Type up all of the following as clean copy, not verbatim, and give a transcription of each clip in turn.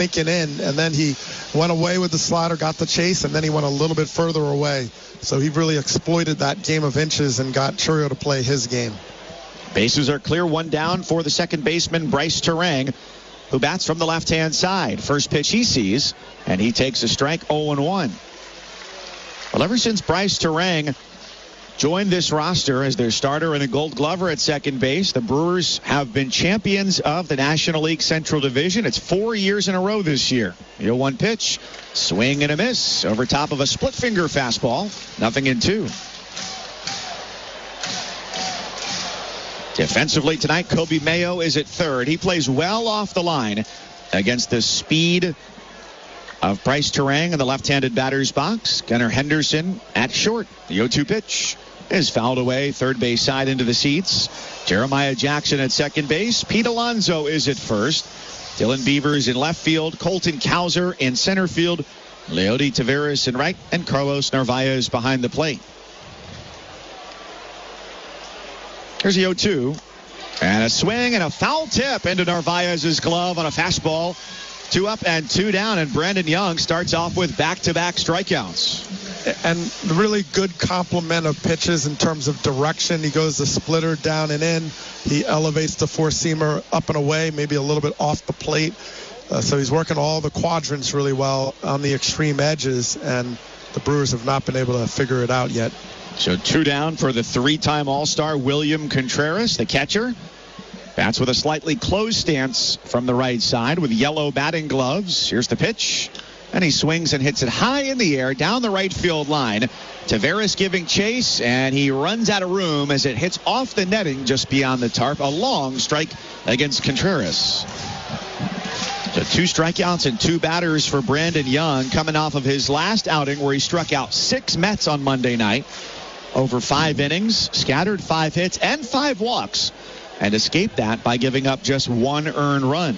in, and then he went away with the slider, got the chase, and then he went a little bit further away. So he really exploited that game of inches and got Chourio to play his game. Bases are clear, one down for the second baseman, Bryce Terang, who bats from the left-hand side. First pitch he sees, and he takes a strike, 0-1. Well, ever since Bryce Terang joined this roster as their starter and a Gold Glover at second base, the Brewers have been champions of the National League Central Division. It's 4 years in a row this year. 0-1 pitch, swing and a miss over top of a split-finger fastball, 0-2. Defensively tonight, Kobe Mayo is at third. He plays well off the line against the speed of Bryce Terang in the left-handed batter's box. Gunnar Henderson at short. The 0-2 pitch is fouled away, third base side into the seats. Jeremiah Jackson at second base. Pete Alonso is at first. Dylan Beavers in left field. Colton Cowser in center field. Leody Taveras in right. And Carlos Narvaez behind the plate. Here's the 0-2. And a swing and a foul tip into Narvaez's glove on a fastball. 2 up and 2 down, and Brandon Young starts off with back-to-back strikeouts. And really good complement of pitches in terms of direction. He goes the splitter down and in. He elevates the four-seamer up and away, maybe a little bit off the plate. So he's working all the quadrants really well on the extreme edges, and the Brewers have not been able to figure it out yet. So 2 down for the 3-time All-Star William Contreras, the catcher. Bats with a slightly closed stance from the right side with yellow batting gloves. Here's the pitch. And he swings and hits it high in the air down the right field line. Taveras giving chase, and he runs out of room as it hits off the netting just beyond the tarp. A long strike against Contreras. So 2 strikeouts and 2 batters for Brandon Young, coming off of his last outing where he struck out 6 Mets on Monday night. Over 5 innings, scattered 5 hits and 5 walks, and escaped that by giving up just 1 earned run.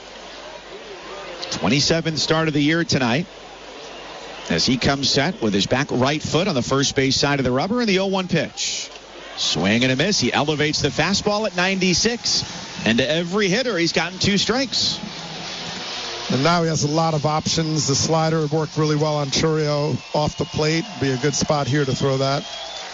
27th start of the year tonight as he comes set with his back right foot on the first base side of the rubber, and the 0-1 pitch. Swing and a miss. He elevates the fastball at 96, and to every hitter he's gotten 2 strikes. And now he has a lot of options. The slider worked really well on Chourio off the plate. Be a good spot here to throw that.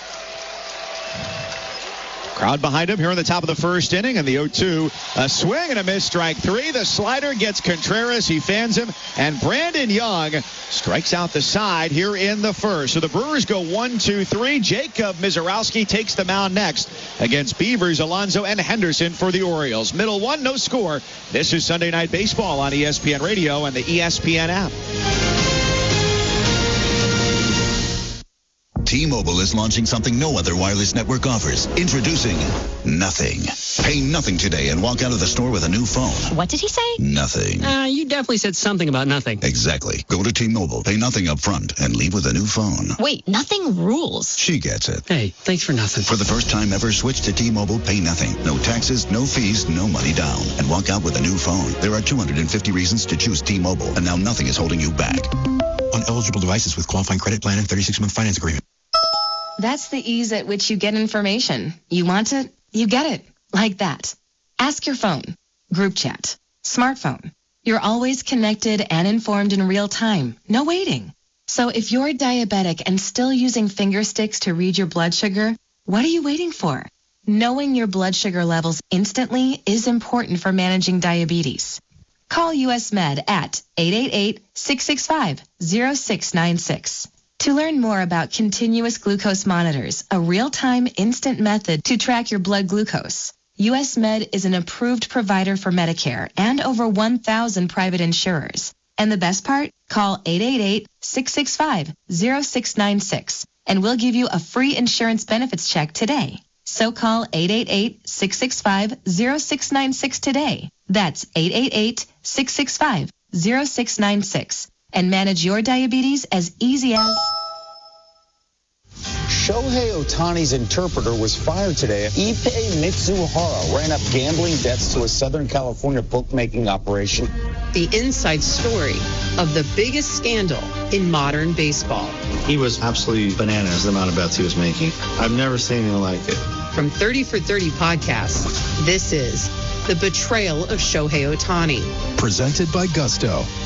Crowd behind him here in the top of the first inning, and the 0-2. A swing and a miss, strike 3. The slider gets Contreras. He fans him, and Brandon Young strikes out the side here in the first. So the Brewers go 1-2-3. Jacob Mizorowski takes the mound next against Beavers, Alonso, and Henderson for the Orioles. Middle 1, no score. This is Sunday Night Baseball on ESPN Radio and the ESPN app. T-Mobile is launching something no other wireless network offers. Introducing Nothing. Pay nothing today and walk out of the store with a new phone. What did he say? Nothing. You definitely said something about nothing. Exactly. Go to T-Mobile, pay nothing up front, and leave with a new phone. Wait, nothing rules. She gets it. Hey, thanks for nothing. For the first time ever, switch to T-Mobile, pay nothing. No taxes, no fees, no money down. And walk out with a new phone. There are 250 reasons to choose T-Mobile, and now nothing is holding you back. On eligible devices with qualifying credit plan and 36-month finance agreement. That's the ease at which you get information. You want it, you get it. Like that. Ask your phone. Group chat. Smartphone. You're always connected and informed in real time. No waiting. So if you're diabetic and still using finger sticks to read your blood sugar, what are you waiting for? Knowing your blood sugar levels instantly is important for managing diabetes. Call US Med at 888-665-0696. To learn more about continuous glucose monitors, a real-time instant method to track your blood glucose, US Med is an approved provider for Medicare and over 1,000 private insurers. And the best part? Call 888-665-0696 and we'll give you a free insurance benefits check today. So call 888-665-0696 today. That's 888-665-0696. And manage your diabetes as easy as... Shohei Ohtani's interpreter was fired today. Ippei Mitsuhara ran up gambling debts to a Southern California bookmaking operation. The inside story of the biggest scandal in modern baseball. He was absolutely bananas, the amount of bets he was making. I've never seen anything like it. From 30 for 30 podcasts, this is the betrayal of Shohei Ohtani. Presented by Gusto.